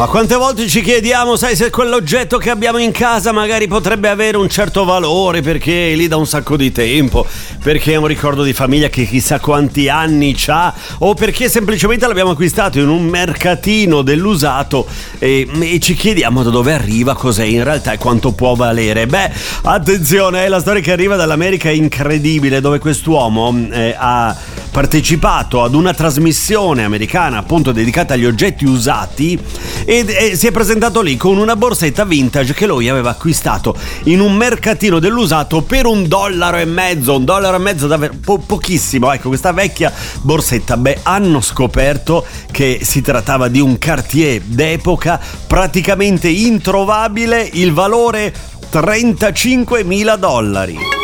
Ma quante volte ci chiediamo, sai, se quell'oggetto che abbiamo in casa magari potrebbe avere un certo valore perché è lì da un sacco di tempo, perché è un ricordo di famiglia che chissà quanti anni c'ha, o perché semplicemente l'abbiamo acquistato in un mercatino dell'usato e ci chiediamo da dove arriva, cos'è in realtà e quanto può valere. Beh, attenzione, la storia che arriva dall'America è incredibile, dove quest'uomo ha partecipato ad una trasmissione americana appunto dedicata agli oggetti usati e si è presentato lì con una borsetta vintage che lui aveva acquistato in un mercatino dell'usato per $1,50, davvero pochissimo. Ecco, questa vecchia borsetta. Beh, hanno scoperto che si trattava di un Cartier d'epoca praticamente introvabile, il valore $35.000.